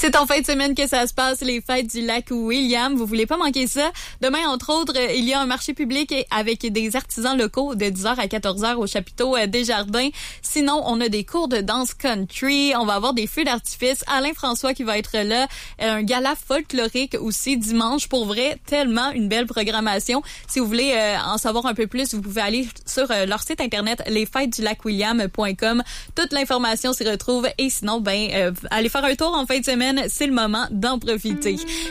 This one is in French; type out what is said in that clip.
C'est en fin de semaine que ça se passe, les fêtes du lac William. Vous voulez pas manquer ça. Demain, entre autres, il y a un marché public avec des artisans locaux de 10h à 14h au chapiteau des Jardins. Sinon, on a des cours de danse country. On va avoir des feux d'artifice. Alain François qui va être là. Un gala folklorique aussi dimanche. Pour vrai, tellement une belle programmation. Si vous voulez en savoir un peu plus, vous pouvez aller sur leur site internet lesfêtesdulacwilliam.com. Toute l'information s'y retrouve. Et sinon, allez faire un tour en fin de semaine. C'est le moment d'en profiter.